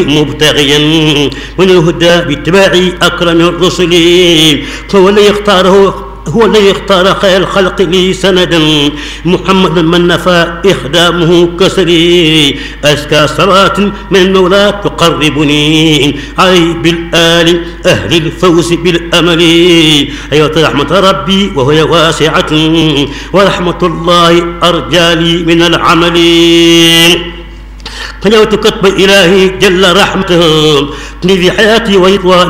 مبتغيا من الهدى باتباع أكرم الرسل، هو الذي اختار خير الخلق لي سندا، محمدا من نفى إخدامه كسري، أزكى صلاة من المولى تقربني علي بالآل أهل الفوز بالأمل. أيوة رحمة ربي وهي واسعة، ورحمة الله أرجى لي من العمل. فنوت كتب إلهي جل رحمته في حياتي ورضوان